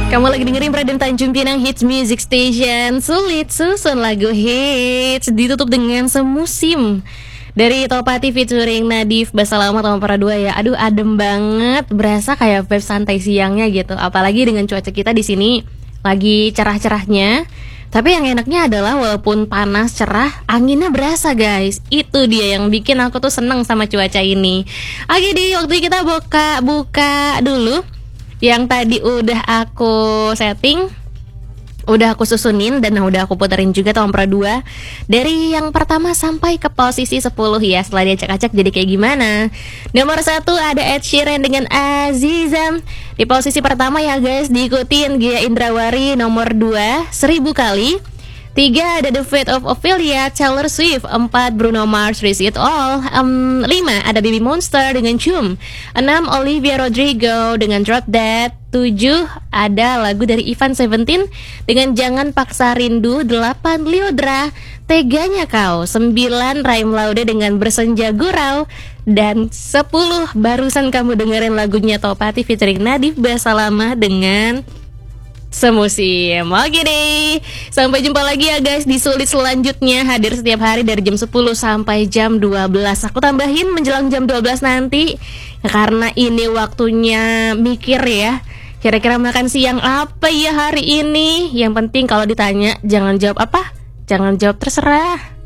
Kamu lagi dengerin Radem Tanjung Pinang Hits Music Station. Sulit susun lagu hits ditutup dengan Semusim dari Topati featuring Nadif. Basalama sama para dua ya. Aduh adem banget, berasa kayak vibe santai siangnya gitu. Apalagi dengan cuaca kita di sini lagi cerah-cerahnya. Tapi yang enaknya adalah walaupun panas cerah, anginnya berasa guys. Itu dia yang bikin aku tuh seneng sama cuaca ini. Oke di waktu kita buka dulu. Yang tadi udah aku setting, udah aku susunin dan udah aku puterin juga tahun Pra 2. Dari yang pertama sampai ke posisi 10 ya. Setelah diacak-acak jadi kayak gimana. Nomor 1 ada Ed Sheeran dengan Azizam. Di posisi pertama ya guys, diikutin Gia Indrawari. Nomor 2 1000 kali. 3 ada The Fate of Ophelia, Taylor Swift. 4 Bruno Mars, Risk It All. 5 ada Baby Monster dengan Chum. 6 Olivia Rodrigo dengan Drop Dead. 7 ada lagu dari Ivan Seventeen dengan Jangan Paksa Rindu. 8 Liodra, Teganya Kau. 9 Raim Laude dengan Bersenja Gurau. Dan 10 barusan kamu dengerin lagunya Topati featuring Nadif Basalama dengan Semusim. Oke deh, sampai jumpa lagi ya guys di Sulit selanjutnya. Hadir setiap hari dari jam 10 sampai jam 12. Aku tambahin menjelang jam 12 nanti, karena ini waktunya mikir ya, kira-kira makan siang apa ya hari ini. Yang penting kalau ditanya jangan jawab apa, jangan jawab terserah.